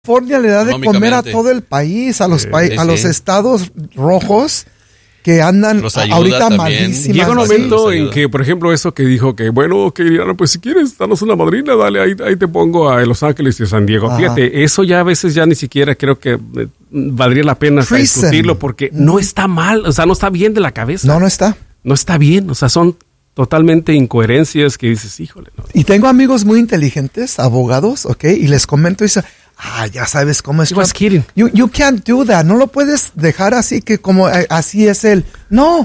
California le da de comer a todo el país, a los estados rojos que andan ahorita malísimas. Llega un momento en que, por ejemplo, eso que dijo que, bueno, que pues si quieres darnos una madrina, dale, ahí te pongo a Los Ángeles y a San Diego. Ajá. Fíjate, eso ya a veces ya ni siquiera creo que valdría la pena discutirlo porque no está mal, o sea, no está bien de la cabeza. No está. No está bien, o sea, son totalmente incoherencias que dices, híjole. No. Y tengo amigos muy inteligentes, abogados, ¿ok? Y les comento y dicen, ya sabes cómo es. You can't do that. No lo puedes dejar así que como así es él. No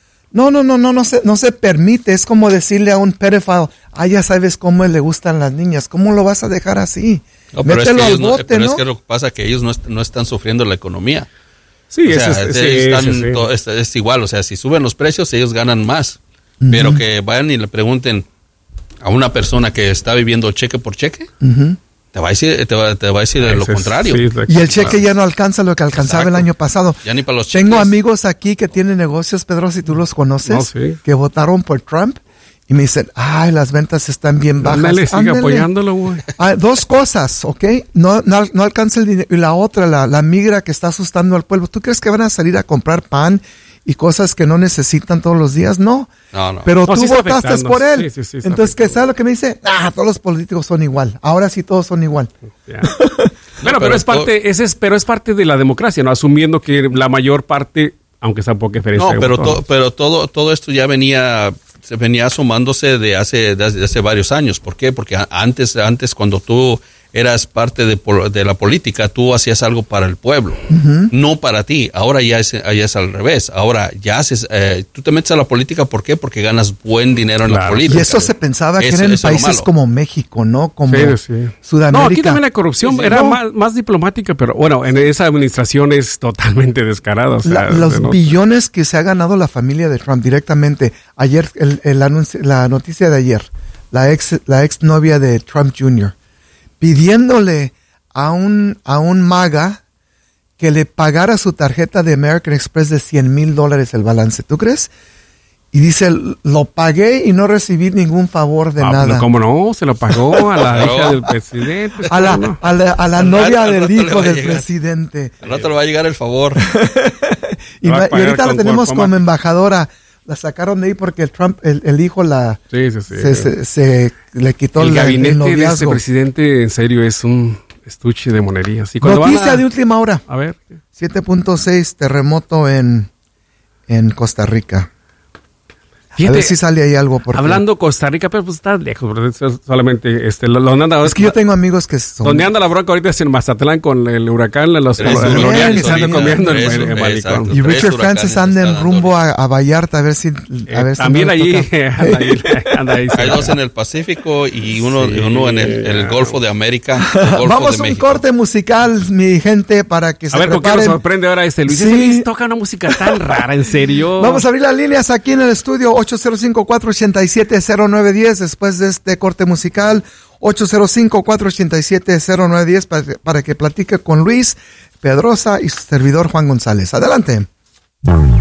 se permite. Es como decirle a un pedophile, ya sabes cómo le gustan las niñas. ¿Cómo lo vas a dejar así? No, mételo al bote, pero es que lo que pasa es que ellos no están sufriendo la economía. Sí, es igual. O sea, si suben los precios, ellos ganan más. Uh-huh. Pero que vayan y le pregunten a una persona que está viviendo cheque por cheque, te va a decir lo contrario. Y el cheque ya no alcanza lo que alcanzaba el año pasado. Ya ni para los cheques. Tengo amigos aquí que tienen negocios, Pedro, si tú los conoces, que votaron por Trump y me dicen, las ventas están bien bajas. Ándale, sigue apoyándolo, güey. Dos cosas, ¿ok? No alcanza el dinero. Y la otra, la migra que está asustando al pueblo. ¿Tú crees que van a salir a comprar pan y cosas que no necesitan todos los días? No. Pero tú votaste por él. Sí, entonces, ¿qué sabes lo que me dice? Todos los políticos son igual. Ahora sí todos son igual. Yeah. pero es parte de la democracia, ¿no? Asumiendo que la mayor parte, aunque sea poca diferencia. No, pero todo esto ya se venía asomándose de hace varios años. ¿Por qué? Porque antes cuando tú eras parte de la política, tú hacías algo para el pueblo, no para ti. Ahora ya es al revés. Ahora ya tú te metes a la política, ¿por qué? Porque ganas buen dinero en la política. Y eso se pensaba que era en países como México, ¿no? Como Sudamérica. No, aquí también la corrupción era más diplomática, pero bueno, en esa administración es totalmente descarada. O sea, los billones que se ha ganado la familia de Trump directamente. Ayer, la noticia de ayer, la ex novia de Trump Jr., pidiéndole a un MAGA que le pagara su tarjeta de American Express de $100,000 el balance. ¿Tú crees? Y dice, lo pagué y no recibí ningún favor de nada. ¿Cómo no? Se lo pagó a la hija del presidente. A la novia del hijo del presidente. Al rato le va a llegar el favor. y ahorita la tenemos como embajadora. La sacaron de ahí porque el hijo se le quitó el gabinete de ese presidente. En serio, es un estuche de monerías. Noticia de última hora. A ver. 7.6 terremoto en Costa Rica. Fíjate, a ver si sale ahí algo. Hablando Costa Rica, pero pues está lejos, solamente es que yo tengo amigos que son... Donde anda la bronca ahorita es en Mazatlán con el huracán, los Lorian que se andan comiendo el malecón. Y Richard Francis anda en rumbo a Vallarta a ver si también allí anda ahí. Hay dos en el Pacífico y uno en el Golfo de América. Vamos a un corte musical, mi gente, para que se preparen. A ver, ¿con qué nos sorprende ahora Luis? Luis toca una música tan rara, en serio. Vamos a abrir las líneas aquí en el estudio. 805-487-0910 después de este corte musical. 805-487-0910 para que platique con Luis Pedrosa y su servidor Juan González. Adelante.